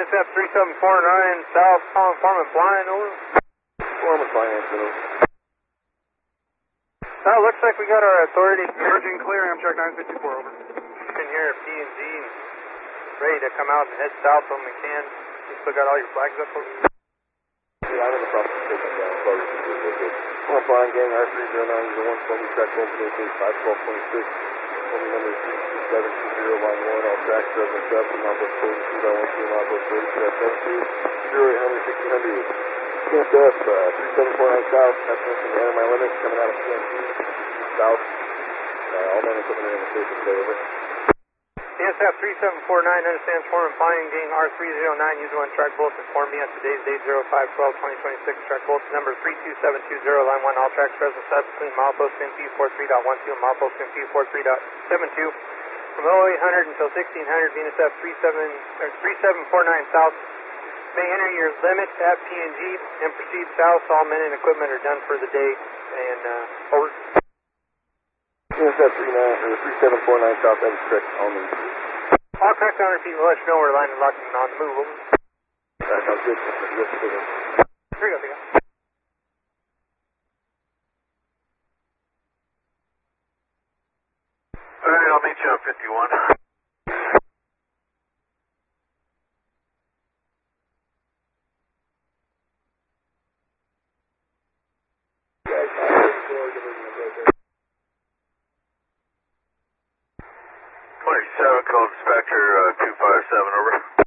NSF 3749 South, calling Foreman Flying, over. Foreman Flying, over. Looks like we got our authority. Virgin clear, Amtrak 954, over. In here at P&G, ready to come out and head south when we can. You still got all your flags up, over? Yeah, I'm in the process of taking down. Foreman Flying, gang R309, user 120, track 1 to 51226. Phone number is 32720, line 1, all tracks, present up, and Marble 42 by 12, Marble 42 0800 1600. NSF 3749 South, passing from the enter my limit, coming out of PNC, south. All men are coming in the station today, over. NSF 3749 understands Foreman Flying, gang R309, user 1, track bulletin, inform me on today's date 05/12/2026, track bulletin number 32720, line 1, all tracks present south between milepost MP 43.12 and milepost MP 43.72. From 0800 until 1600, NSF 3749 South may enter your limit at P&G and proceed south. All men and equipment are done for the day. And over. NSF 3749 South, that is correct. On the all correct on repeat. We'll let you know we're line and locking on the move. Over. That sounds good. Here we go. Alright, I'll meet you on 51. Call Inspector 257, over.